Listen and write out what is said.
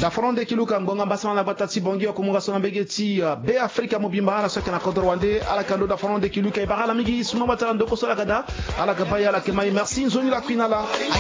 da fronde kiluka ngonga basama na batati bongi okumunga sona begeti be Afrika mobimba na soka na kodro wande ala kando da fronde kiluka ibara la migi suma batala ndoko sola kada ala kabaya la kemai merci nzoni la kwinala